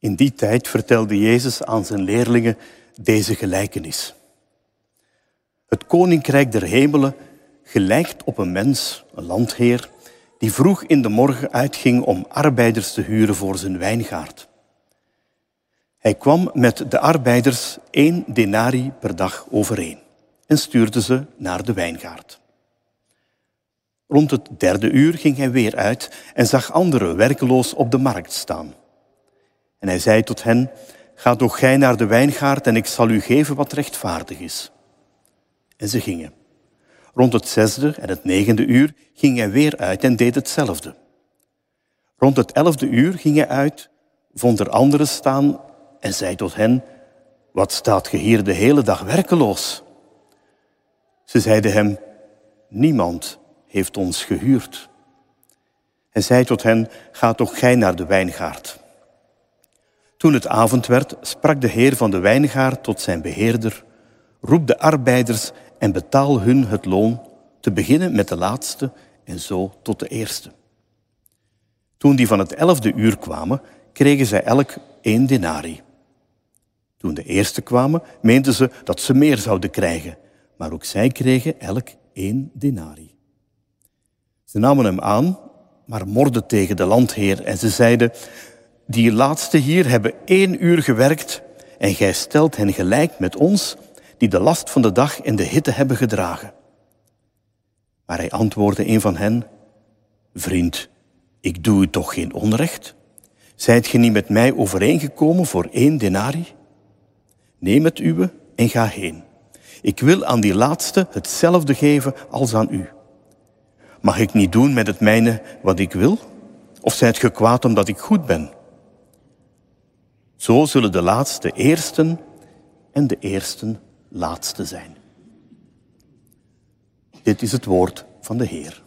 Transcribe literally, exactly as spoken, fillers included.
In die tijd vertelde Jezus aan zijn leerlingen deze gelijkenis. Het koninkrijk der hemelen gelijkt op een mens, een landheer, die vroeg in de morgen uitging om arbeiders te huren voor zijn wijngaard. Hij kwam met de arbeiders één denarii per dag overeen en stuurde ze naar de wijngaard. Rond het derde uur ging hij weer uit en zag anderen werkeloos op de markt staan. En hij zei tot hen, ga toch gij naar de wijngaard en ik zal u geven wat rechtvaardig is. En ze gingen. Rond het zesde en het negende uur ging hij weer uit en deed hetzelfde. Rond het elfde uur ging hij uit, vond er anderen staan en zei tot hen, wat staat ge hier de hele dag werkeloos? Ze zeiden hem, niemand heeft ons gehuurd. Hij zei tot hen, ga toch gij naar de wijngaard. Toen het avond werd, sprak de heer van de wijngaard tot zijn beheerder, roep de arbeiders en betaal hun het loon, te beginnen met de laatste en zo tot de eerste. Toen die van het elfde uur kwamen, kregen zij elk één denarii. Toen de eerste kwamen, meenden ze dat ze meer zouden krijgen, maar ook zij kregen elk één denarii. Ze namen hem aan, maar morden tegen de landheer en ze zeiden, die laatste hier hebben één uur gewerkt en gij stelt hen gelijk met ons, die de last van de dag en de hitte hebben gedragen. Maar hij antwoordde een van hen, vriend, ik doe u toch geen onrecht? Zijt ge niet met mij overeengekomen voor één denarii? Neem het uwe en ga heen. Ik wil aan die laatste hetzelfde geven als aan u. Mag ik niet doen met het mijne wat ik wil? Of zijt ge kwaad omdat ik goed ben? Zo zullen de laatste eersten en de eersten laatste zijn. Dit is het woord van de Heer.